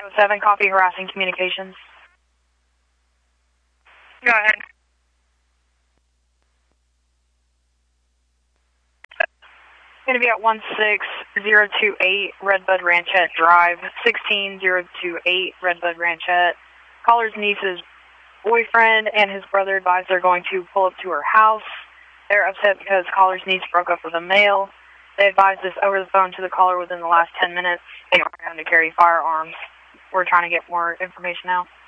507, copy harassing communications. Go ahead. Going to be at 16028 Redbud Ranchette Drive, 16028 Redbud Ranchette. Caller's niece's boyfriend and his brother advised they're going to pull up to her house. They're upset because caller's niece broke up with a male. They advised this over the phone to the caller within the last 10 minutes. They are going to carry firearms. We're trying to get more information now.